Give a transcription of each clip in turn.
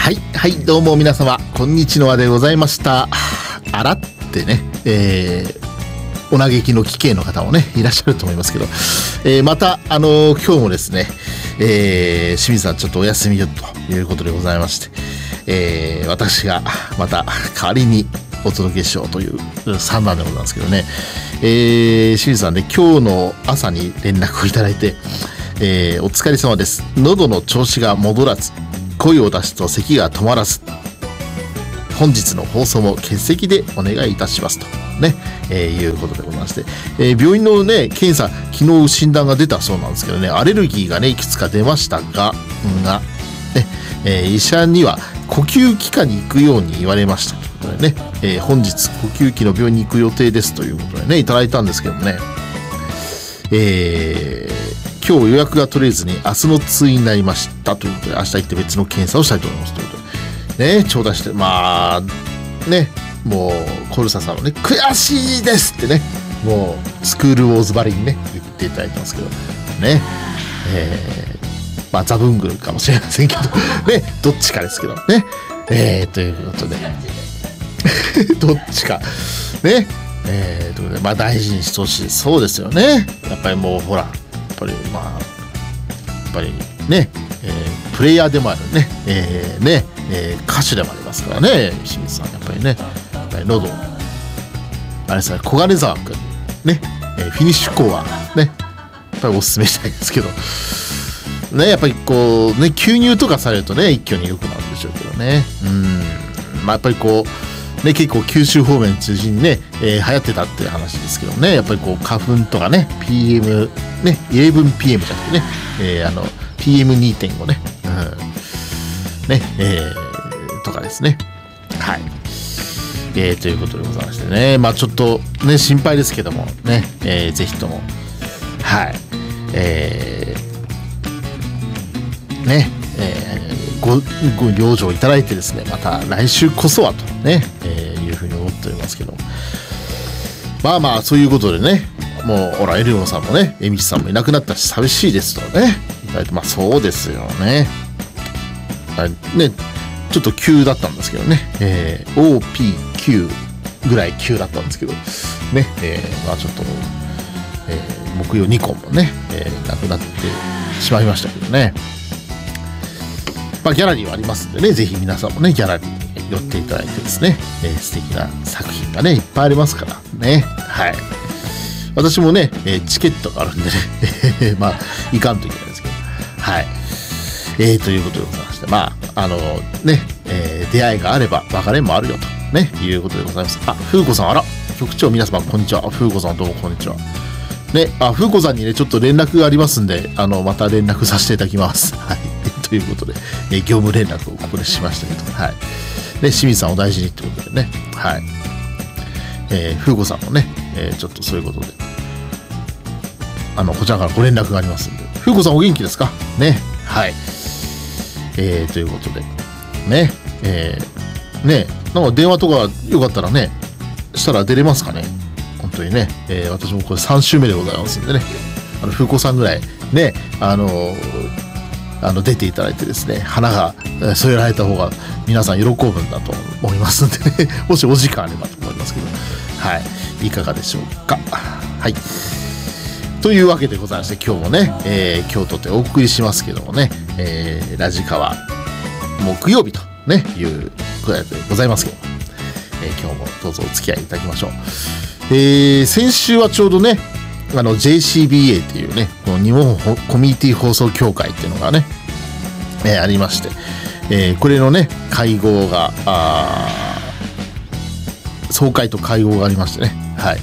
はいはい、どうも皆様こんにちはでございました。あらってね、お嘆きの奇形の方もねいらっしゃると思いますけど、また今日もですね、清水さんちょっとお休みということでございまして、私がまた代わりにお届けしようという算段でございますけどね、清水さんね、今日の朝に連絡をいただいて、お疲れ様です。喉の調子が戻らず、声を出すと咳が止まらず、本日の放送も欠席でお願いいたしますとね、いうことでございまして、病院のね検査、昨日診断が出たそうなんですけどね、アレルギーがねいくつか出ましたが、ね、医者には呼吸器科に行くように言われましたということでね、本日呼吸器の病院に行く予定ですということでねいただいたんですけどもね、今日予約が取れずに明日の通院になりましたということで、明日行って別の検査をしたいと思いますということでね、頂戴して、まあね、もうコルサさんもね悔しいですってね、もうスクールウォーズばりにね言っていただいてますけどね、まあザブングルかもしれませんけどね、どっちかですけどね、ということでどっちかね、ということで、まあ大事にしてほしい。そうですよね、やっぱりもうほら、やっぱりね、プレイヤーでもあるね、歌手でもありますからね、清水さんやっぱりね、喉あれですね、小金沢君ね、フィニッシュ後はねやっぱりおすすめしたいですけどね、やっぱりこうね吸入とかされるとね一挙に良くなるんでしょうけどね、まあやっぱりこうね、結構九州方面中心にね、流行ってたっていう話ですけどね、やっぱりこう花粉とかね PM ね 11PM じゃなくてね、PM2.5 ね、とかですね、はい、ということでございましてね、まあちょっとね心配ですけどもね、ぜひともはいね、ご了承いただいてですね、また来週こそはとね、いうふうに思っておりますけど、まあまあそういうことでね、もうほらエリオンさんもねエミキさんもいなくなったし寂しいですとねいただいて、まあそうですよね、ねちょっと急だったんですけどね、OPQ ぐらい急だったんですけどね、まあちょっと、木曜2個もね、なくなってしまいましたけどね、まあギャラリーはありますんでね、ぜひ皆さんもねギャラリーに寄っていただいてですね、素敵な作品がねいっぱいありますからね、はい、私もね、チケットがあるんでねまあいかんといけないですけど、はい、ということでございまして、まあね、出会いがあれば別れもあるよとねいうことでございます。あ、風子さん、あら局長皆様こんにちは。風子さんどうもこんにちはね。風子さんにねちょっと連絡がありますんで、また連絡させていただきます。はいということで、業務連絡をここでしましたけど、はい、で清水さんお大事にってことでね、はい、風子さんもね、ちょっとそういうことでこちらからご連絡がありますんで、風子さんお元気ですかね、はい、ということでね、ね、なんか電話とかよかったらねしたら出れますかね、本当にね、私もこれ3週目でございますんでね、風子さんぐらいね出ていただいてですね、花が添えられた方が皆さん喜ぶんだと思いますのでねもしお時間あればと思いますけど、はい、いかがでしょうか。はい、というわけでございまして、今日もね、京都でお送りしますけどもね、ラジカは木曜日とねいうくらいでございますけど、今日もどうぞお付き合いいただきましょう。先週はちょうどねJCBA っていうねこの日本コミュニティ放送協会っていうのがね、ありまして、これのね会合が総会と会合がありましてね、はい、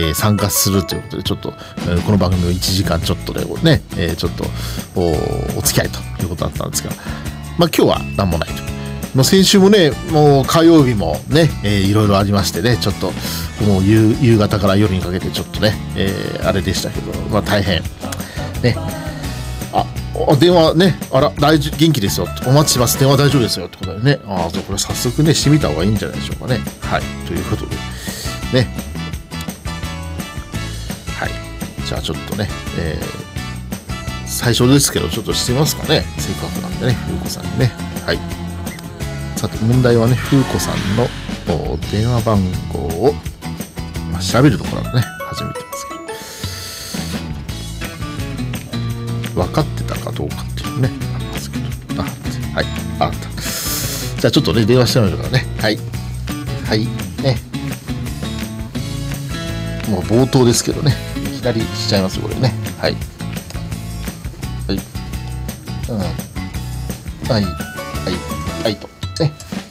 参加するということで、ちょっとこの番組を1時間ちょっとでね、ちょっとお付き合いということだったんですが、まあ今日は何もないと。先週もねもう火曜日もね、いろいろありましてね、ちょっともう夕方から夜にかけてちょっとね、あれでしたけど、まあ大変ね、電話ね、あら元気ですよ、お待ちします、電話大丈夫ですよってことでね、じゃあこれ早速ねしてみた方がいいんじゃないでしょうかね。はい、ということでね、はい、じゃあちょっとね、最初ですけどちょっとしてみますかね、せっかくなんでね、風子さんにね、はい。 さて問題はね、風子さんの電話番号を、調べるところからね始めてますけど、分かってたかどうかっていうのねありますけど、はい、あった。じゃあちょっとね電話してみましょうかね。はいね、もう冒頭ですけどね、いきなりしちゃいますこれね。はいとね。